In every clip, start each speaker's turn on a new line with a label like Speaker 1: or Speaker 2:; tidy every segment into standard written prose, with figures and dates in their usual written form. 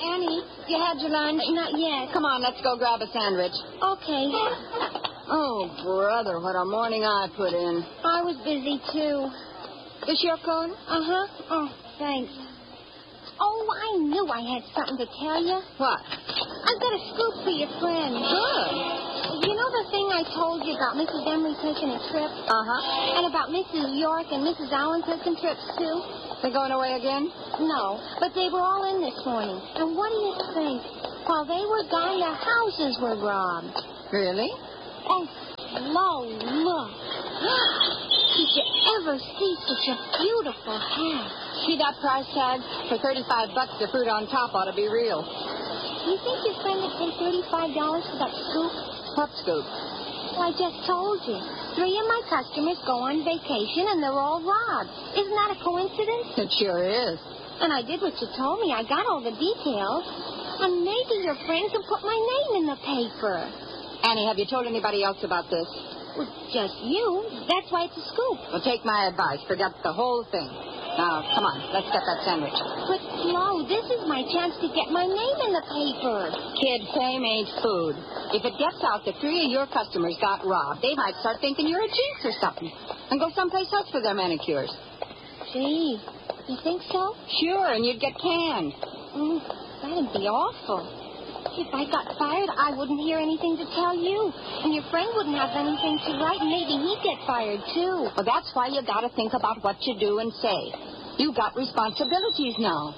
Speaker 1: Annie, you had your lunch?
Speaker 2: Not yet.
Speaker 1: Come on, let's go grab a sandwich.
Speaker 2: Okay.
Speaker 1: Oh, brother, what a morning I put in.
Speaker 2: I was busy, too.
Speaker 1: This your cone?
Speaker 2: Uh-huh. Oh, thanks. Oh, I knew I had something to tell you.
Speaker 1: What?
Speaker 2: I've got a scoop for your friend.
Speaker 1: Good.
Speaker 2: You know the thing I told you about Mrs. Emery taking a trip?
Speaker 1: Uh-huh.
Speaker 2: And about Mrs. York and Mrs. Allen taking trips, too?
Speaker 1: They going away again?
Speaker 2: No, but they were all in this morning. And what do you think? While they were gone, their houses were robbed.
Speaker 1: Really?
Speaker 2: Oh, Flo, look. Did you ever see such a beautiful hat?
Speaker 1: See that price tag? For $35, the fruit on top ought to be real.
Speaker 2: You think your friend would pay $35 for that scoop?
Speaker 1: What scoop?
Speaker 2: Well, I just told you. 3 of my customers go on vacation, and they're all robbed. Isn't that a coincidence?
Speaker 1: It sure is.
Speaker 2: And I did what you told me. I got all the details. And maybe your friend can put my name in the paper.
Speaker 1: Annie, have you told anybody else about this?
Speaker 2: Well, just you. That's why it's a scoop.
Speaker 1: Well, take my advice. Forget the whole thing. Now, come on. Let's get that sandwich.
Speaker 2: But, Flo, this is my chance to get my name in the paper.
Speaker 1: Kid, fame ain't food. If it gets out that 3 of your customers got robbed, they might start thinking you're a jinx or something and go someplace else for their manicures.
Speaker 2: Gee, you think so?
Speaker 1: Sure, and you'd get canned.
Speaker 2: That'd be awful. If I got fired, I wouldn't hear anything to tell you. And your friend wouldn't have anything to write, and maybe he'd get fired, too.
Speaker 1: Well, that's why you got to think about what you do and say. You got responsibilities now.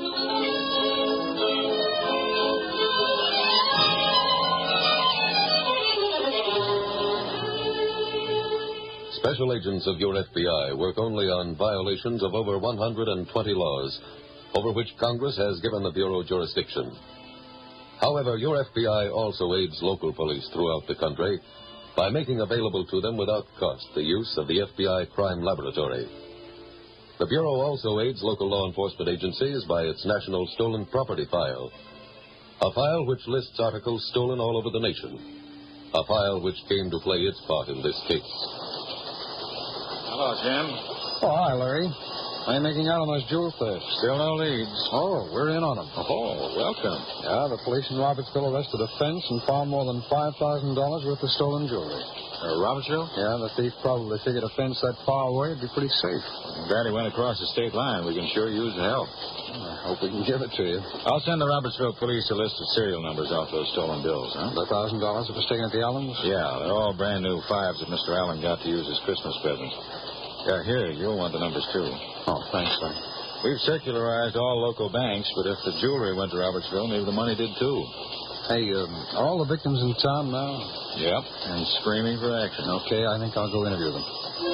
Speaker 3: Special agents of your FBI work only on violations of over 120 laws, over which Congress has given the Bureau jurisdiction. However, your FBI also aids local police throughout the country by making available to them without cost the use of the FBI Crime Laboratory. The Bureau also aids local law enforcement agencies by its National Stolen Property File, a file which lists articles stolen all over the nation, a file which came to play its part in this case.
Speaker 4: Hello, Jim.
Speaker 5: Oh, hi, Larry. I'm making out on those jewel thefts.
Speaker 4: Still no leads.
Speaker 5: Oh, we're in on them.
Speaker 4: Oh, welcome.
Speaker 5: Yeah, the police in Robertsville arrested a fence and found more than $5,000 worth of stolen jewelry.
Speaker 4: Robertsville?
Speaker 5: Yeah, the thief probably figured a fence that far away would be pretty safe.
Speaker 4: I'm glad he went across the state line. We can sure use the help.
Speaker 5: I hope we can give it to you.
Speaker 4: I'll send the Robertsville police a list of serial numbers off those stolen bills, huh?
Speaker 5: The $1,000 that was taken at the Allens?
Speaker 4: Yeah, they're all brand new 5s that Mr. Allen got to use as Christmas presents. Yeah, here, you'll want the numbers, too.
Speaker 5: Oh, thanks, sir.
Speaker 4: We've circularized all local banks, but if the jewelry went to Robertsville, maybe the money did, too.
Speaker 5: Hey, are all the victims in town now?
Speaker 4: Yep, and screaming for action.
Speaker 5: Okay, I think I'll go interview them.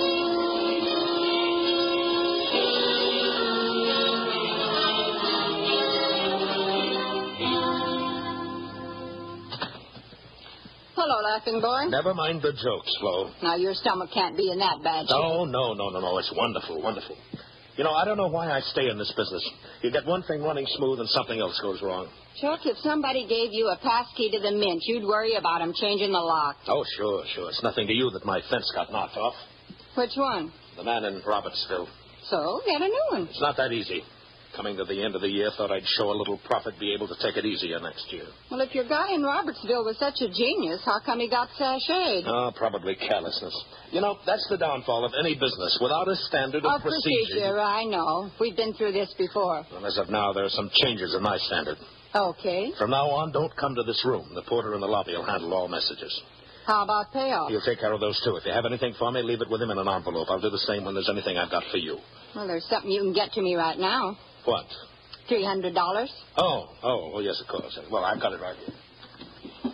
Speaker 1: Hello, laughing boy.
Speaker 6: Never mind the jokes, Flo.
Speaker 1: Now, your stomach can't be in that bad shape.
Speaker 6: Oh, no. It's wonderful, wonderful. You know, I don't know why I stay in this business. You get one thing running smooth and something else goes wrong.
Speaker 1: Chuck, if somebody gave you a pass key to the mint, you'd worry about him changing the lock.
Speaker 6: Oh, sure. It's nothing to you that my fence got knocked off.
Speaker 1: Which one?
Speaker 6: The man in Robertsville.
Speaker 1: So, get a new one.
Speaker 6: It's not that easy. Coming to the end of the year, thought I'd show a little profit, be able to take it easier next year.
Speaker 1: Well, if your guy in Robertsville was such a genius, how come he got sashayed?
Speaker 6: Oh, probably carelessness. You know, that's the downfall of any business. Without a standard of
Speaker 1: procedure, I know. We've been through this before.
Speaker 6: Well, as of now, there are some changes in my standard.
Speaker 1: Okay.
Speaker 6: From now on, don't come to this room. The porter in the lobby will handle all messages.
Speaker 1: How about payoff?
Speaker 6: He'll take care of those, too. If you have anything for me, leave it with him in an envelope. I'll do the same when there's anything I've got for you.
Speaker 1: Well, there's something you can get to me right now.
Speaker 6: What?
Speaker 1: $300.
Speaker 6: Oh, yes, of course. Well, I've got it right here.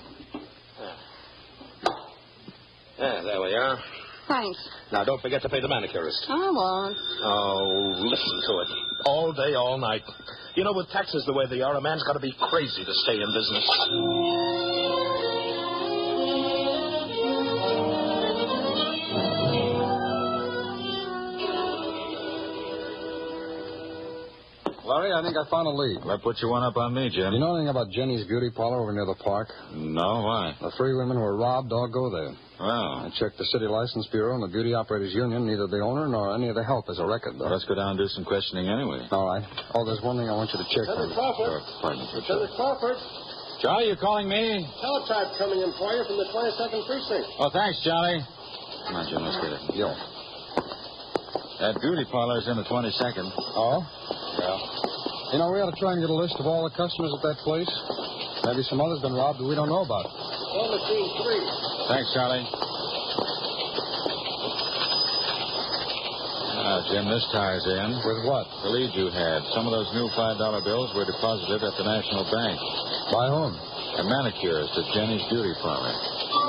Speaker 6: Yeah, there we are.
Speaker 1: Thanks.
Speaker 6: Now, don't forget to pay the manicurist.
Speaker 1: I won't.
Speaker 6: Oh, listen to it. All day, all night. You know, with taxes the way they are, a man's got to be crazy to stay in business.
Speaker 4: Laurie?
Speaker 5: Charlie. I think I found a lead.
Speaker 4: That puts you one up on me, Jim.
Speaker 5: You know anything about Jenny's Beauty Parlor over near the park?
Speaker 4: No, why?
Speaker 5: The three women who were robbed all go there.
Speaker 4: Well,
Speaker 5: I checked the City License Bureau and the Beauty Operators Union. Neither the owner nor any of the help has a record, though.
Speaker 4: let's go down and do some questioning anyway.
Speaker 5: All right. Oh, there's one thing I want you to check on.
Speaker 7: Crawford.
Speaker 4: Pardon me.
Speaker 7: Lieutenant Crawford.
Speaker 4: Charlie, you calling me?
Speaker 7: Teletype coming in for you from the 22nd Precinct.
Speaker 4: Oh, thanks, Charlie. Come on, Jim, let's get it.
Speaker 5: Yo.
Speaker 4: That beauty parlor is in the 22nd.
Speaker 5: Oh?
Speaker 4: Yeah.
Speaker 5: You know, we ought to try and get a list of all the customers at that place. Maybe some others been robbed that we don't know about.
Speaker 7: Well, machine 3.
Speaker 4: Thanks, Charlie. Jim, this ties in.
Speaker 5: With what?
Speaker 4: The lead you had. Some of those new $5 bills were deposited at the National Bank.
Speaker 5: By whom?
Speaker 4: A manicurist at Jenny's Beauty Parlor.